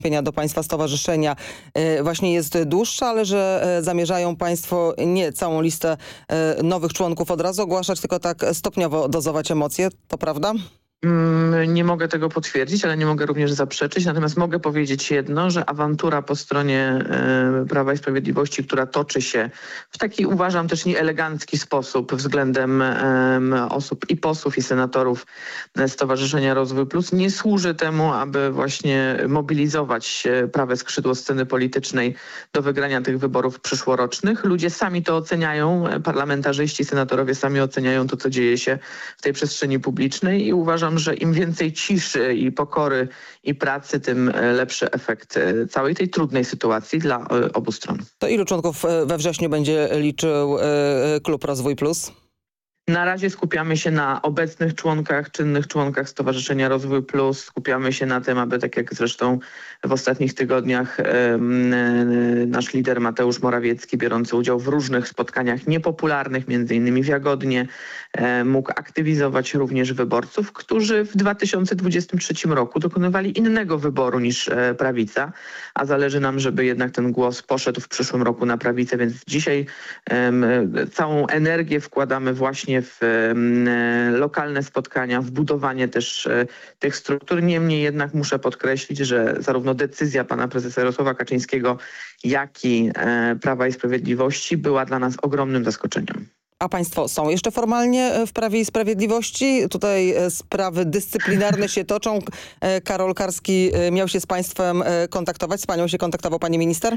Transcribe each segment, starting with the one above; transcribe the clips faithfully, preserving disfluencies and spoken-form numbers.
do państwa stowarzyszenia właśnie jest dłuższa, ale że zamierzają państwo nie całą listę nowych członków od razu ogłaszać, tylko tak stopniowo dozować emocje. To prawda? Nie mogę tego potwierdzić, ale nie mogę również zaprzeczyć. Natomiast mogę powiedzieć jedno, że awantura po stronie e, Prawa i Sprawiedliwości, która toczy się w taki, uważam, też nieelegancki sposób względem e, osób i posłów, i senatorów Stowarzyszenia Rozwój Plus, nie służy temu, aby właśnie mobilizować prawe skrzydło sceny politycznej do wygrania tych wyborów przyszłorocznych. Ludzie sami to oceniają, parlamentarzyści, senatorowie sami oceniają to, co dzieje się w tej przestrzeni publicznej i uważam, że im więcej ciszy i pokory i pracy, tym lepszy efekt całej tej trudnej sytuacji dla obu stron. To ilu członków we wrześniu będzie liczył Klub Rozwój Plus? Na razie skupiamy się na obecnych członkach, czynnych członkach Stowarzyszenia Rozwój Plus. Skupiamy się na tym, aby tak jak zresztą w ostatnich tygodniach e, nasz lider Mateusz Morawiecki, biorący udział w różnych spotkaniach niepopularnych, między innymi w Jagodnie, e, mógł aktywizować również wyborców, którzy w dwa tysiące dwudziestym trzecim roku dokonywali innego wyboru niż e, prawica, a zależy nam, żeby jednak ten głos poszedł w przyszłym roku na prawicę, więc dzisiaj e, całą energię wkładamy właśnie w e, lokalne spotkania, w budowanie też e, tych struktur. Niemniej jednak muszę podkreślić, że zarówno decyzja pana prezesa Jarosława Kaczyńskiego, jak i e, Prawa i Sprawiedliwości była dla nas ogromnym zaskoczeniem. A państwo są jeszcze formalnie w Prawie i Sprawiedliwości? Tutaj sprawy dyscyplinarne się toczą. Karol Karski miał się z państwem kontaktować. Z panią się kontaktował pani minister?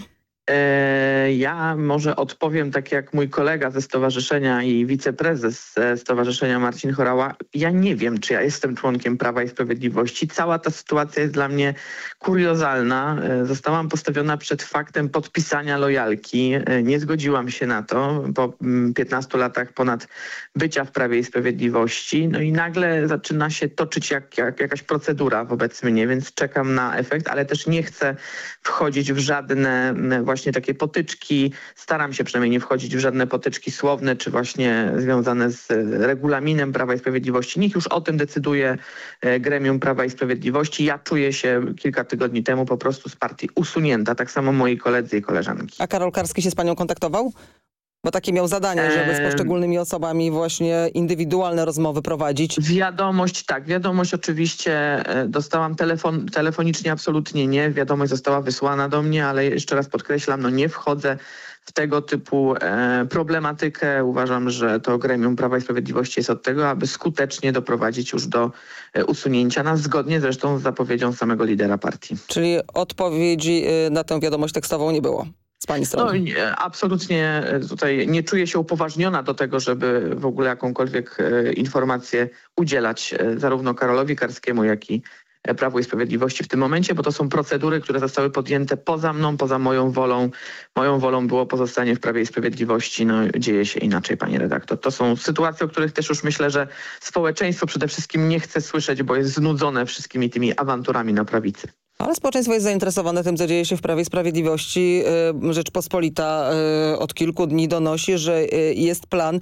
Ja może odpowiem tak jak mój kolega ze stowarzyszenia i wiceprezes stowarzyszenia Marcin Horała. Ja nie wiem, czy ja jestem członkiem Prawa i Sprawiedliwości. Cała ta sytuacja jest dla mnie kuriozalna. Zostałam postawiona przed faktem podpisania lojalki. Nie zgodziłam się na to po piętnastu latach ponad bycia w Prawie i Sprawiedliwości. No i nagle zaczyna się toczyć jak, jak, jakaś procedura wobec mnie, więc czekam na efekt, ale też nie chcę wchodzić w żadne właśnie takie potyczki. Staram się przynajmniej nie wchodzić w żadne potyczki słowne, czy właśnie związane z regulaminem Prawa i Sprawiedliwości. Niech już o tym decyduje gremium Prawa i Sprawiedliwości. Ja czuję się kilka tygodni temu po prostu z partii usunięta. Tak samo moi koledzy i koleżanki. A Karol Karski się z panią kontaktował? Bo takie miał zadanie, żeby z poszczególnymi osobami właśnie indywidualne rozmowy prowadzić. Wiadomość, tak. Wiadomość oczywiście dostałam telefon, telefonicznie absolutnie nie. Wiadomość została wysłana do mnie, ale jeszcze raz podkreślam, no nie wchodzę w tego typu e, problematykę. Uważam, że to gremium Prawa i Sprawiedliwości jest od tego, aby skutecznie doprowadzić już do e, usunięcia nas, zgodnie zresztą z zapowiedzią samego lidera partii. Czyli odpowiedzi y, na tę wiadomość tekstową nie było? Z pani strony. No nie, absolutnie tutaj nie czuję się upoważniona do tego, żeby w ogóle jakąkolwiek e, informację udzielać e, zarówno Karolowi Karskiemu, jak i Prawu i Sprawiedliwości w tym momencie, bo to są procedury, które zostały podjęte poza mną, poza moją wolą. Moją wolą było pozostanie w Prawie i Sprawiedliwości. No dzieje się inaczej, pani redaktor. To są sytuacje, o których też już myślę, że społeczeństwo przede wszystkim nie chce słyszeć, bo jest znudzone wszystkimi tymi awanturami na prawicy. Ale społeczeństwo jest zainteresowane tym, co dzieje się w Prawie i Sprawiedliwości. Rzeczpospolita od kilku dni donosi, że jest plan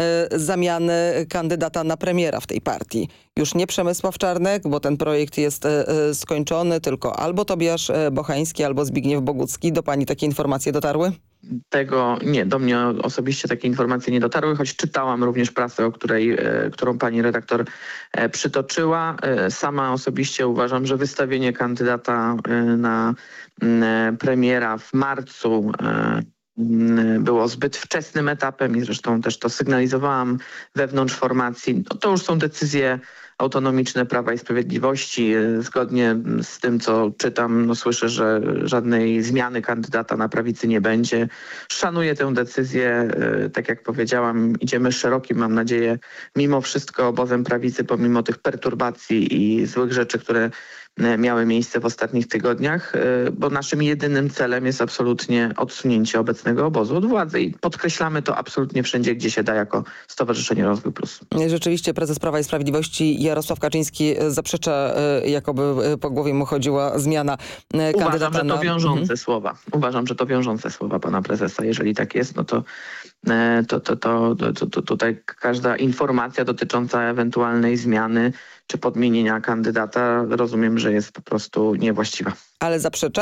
zamiany kandydata na premiera w tej partii. Już nie Przemysław Czarnek, bo ten projekt jest skończony, tylko albo Tobiasz Bochański, albo Zbigniew Bogucki. Do pani takie informacje dotarły? Tego nie, do mnie osobiście takie informacje nie dotarły, choć czytałam również prasę, o której, e, którą pani redaktor e, przytoczyła. E, sama osobiście uważam, że wystawienie kandydata e, na e, premiera w marcu e, było zbyt wczesnym etapem i zresztą też to sygnalizowałam wewnątrz formacji. No, to już są decyzje autonomiczne Prawa i Sprawiedliwości. Zgodnie z tym, co czytam, no słyszę, że żadnej zmiany kandydata na prawicy nie będzie. Szanuję tę decyzję. Tak jak powiedziałam, idziemy szerokim, mam nadzieję, mimo wszystko obozem prawicy, pomimo tych perturbacji i złych rzeczy, które miały miejsce w ostatnich tygodniach, bo naszym jedynym celem jest absolutnie odsunięcie obecnego obozu od władzy i podkreślamy to absolutnie wszędzie, gdzie się da jako Stowarzyszenie Rozwój Plus. Rzeczywiście prezes Prawa i Sprawiedliwości Jarosław Kaczyński zaprzecza, jakoby po głowie mu chodziła zmiana kandydata. Uważam, że to na... wiążące mhm. słowa. Uważam, że to wiążące słowa pana prezesa. Jeżeli tak jest, no to, to, to, to, to, to tutaj każda informacja dotycząca ewentualnej zmiany czy podmienienia kandydata rozumiem, że jest po prostu niewłaściwa. Ale zaprzecza?